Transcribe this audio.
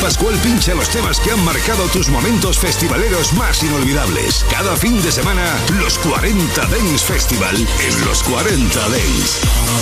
Pascual pincha los temas que han marcado tus momentos festivaleros más inolvidables. Cada fin de semana, los 40 Dance Festival en los 40 Dance.